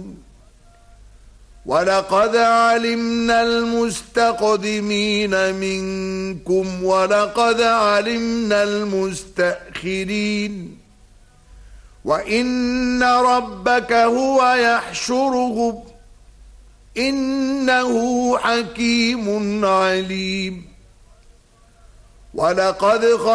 يعلمون ولقد علمنا المستقدمين منكم ولقد علمنا المستأخرين وإن ربك هو يحشرهم إنه حكيم عليم ولقد